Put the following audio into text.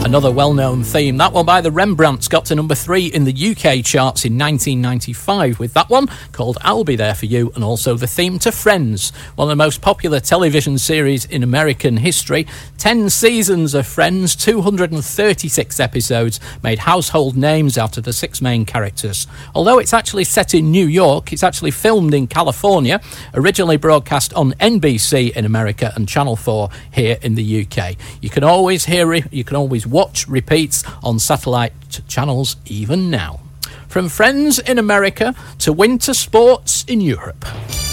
Another well-known theme. That one by the Rembrandts got to number 3 in the UK charts in 1995 with that one called I'll Be There For You, and also the theme to Friends, one of the most popular television series in American history. 10 seasons of Friends, 236 episodes, made household names out of the 6 main characters. Although it's actually set in New York, it's actually filmed in California, originally broadcast on NBC in America and Channel 4 here in the UK. You can always watch repeats on satellite channels even now. From Friends in America to winter sports in Europe.